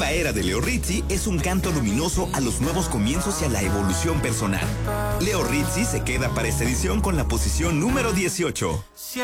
nueva era de Leo Rizzi es un canto luminoso a los nuevos comienzos y a la evolución personal. Leo Rizzi se queda para esta edición con la posición número 18.